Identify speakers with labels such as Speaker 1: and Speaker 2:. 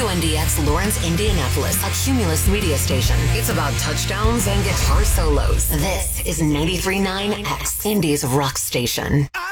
Speaker 1: WNDX Lawrence, Indianapolis, a Cumulus media station. It's about touchdowns and guitar solos. This is 93.9 X, Indy's rock station.